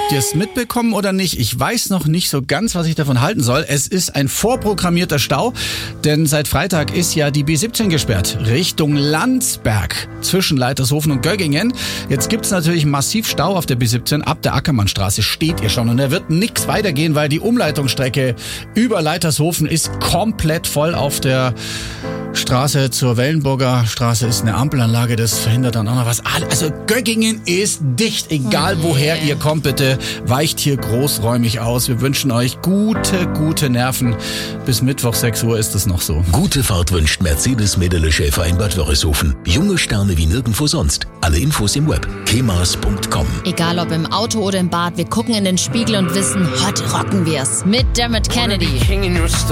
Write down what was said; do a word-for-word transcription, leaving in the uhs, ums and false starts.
Habt ihr es mitbekommen oder nicht? Ich weiß noch nicht so ganz, was ich davon halten soll. Es ist ein vorprogrammierter Stau, denn seit Freitag ist ja die B siebzehn gesperrt, Richtung Landsberg, zwischen Leitershofen und Göggingen. Jetzt gibt's natürlich massiv Stau auf der B siebzehn, ab der Ackermannstraße steht ihr schon und da wird nichts weitergehen, weil die Umleitungsstrecke über Leitershofen ist komplett voll. Auf der Straße zur Wellenburger Straße ist eine Ampelanlage, das verhindert dann auch noch was. Also Göggingen ist dicht, egal woher ihr kommt, bitte weicht hier großräumig aus. Wir wünschen euch gute, gute Nerven. Bis Mittwoch sechs Uhr ist es noch so. Gute Fahrt wünscht Mercedes Mädele Schäfer in Bad Wörishofen. Junge Sterne wie nirgendwo sonst. Alle Infos im Web kemas punkt com. Egal ob im Auto oder im Bad, wir gucken in den Spiegel und wissen, heute rocken wir's. Mit Dermot Kennedy.